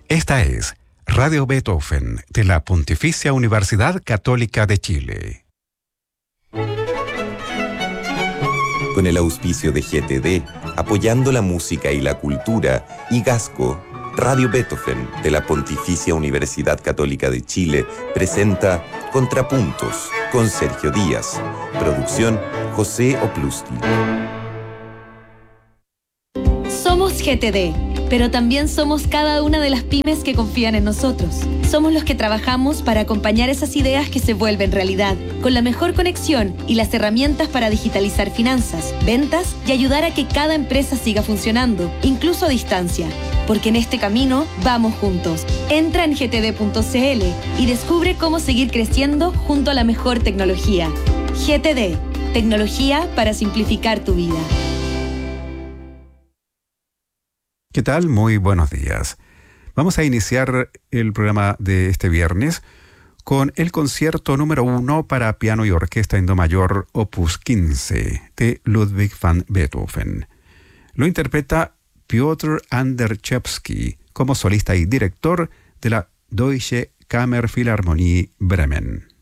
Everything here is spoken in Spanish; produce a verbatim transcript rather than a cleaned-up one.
Esta es Radio Beethoven de la Pontificia Universidad Católica de Chile. Con el auspicio de G T D, apoyando la música y la cultura, y Gasco, Radio Beethoven de la Pontificia Universidad Católica de Chile presenta Contrapuntos con Sergio Díaz. Producción José Oplusti. Somos G T D, pero también somos cada una de las pymes que confían en nosotros. Somos los que trabajamos para acompañar esas ideas que se vuelven realidad, con la mejor conexión y las herramientas para digitalizar finanzas, ventas y ayudar a que cada empresa siga funcionando, incluso a distancia. Porque en este camino vamos juntos. Entra en g t d punto c l y descubre cómo seguir creciendo junto a la mejor tecnología. G T D, tecnología para simplificar tu vida. ¿Qué tal? Muy buenos días. Vamos a iniciar el programa de este viernes con el concierto número uno para piano y orquesta en do mayor opus quince de Ludwig van Beethoven. Lo interpreta Piotr Anderchevsky como solista y director de la Deutsche Kammerphilharmonie Bremen.